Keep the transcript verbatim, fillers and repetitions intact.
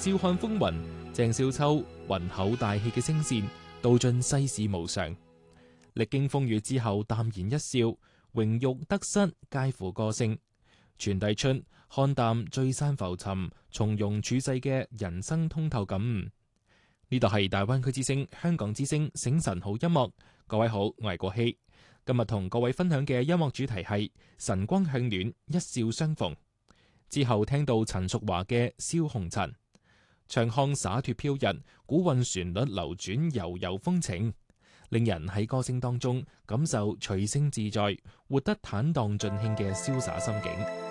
笑看風雲，鄭少秋渾厚大氣嘅聲線道盡世事無常，歷經風雨之後淡然一笑，榮辱得失皆乎個性，傳遞出看淡聚散浮沉、從容處世嘅人生通透感。呢度係大灣區之聲、香港之聲醒晨好音樂，各位好，我係國希。今日同各位分享嘅音樂主題係晨光向暖，一笑相逢。之後聽到陳淑華嘅燒紅塵，唱腔灑脫飄逸，古韻旋律流轉，悠悠風情，令人喺歌聲當中感受隨性自在、活得坦蕩盡興嘅瀟灑心境。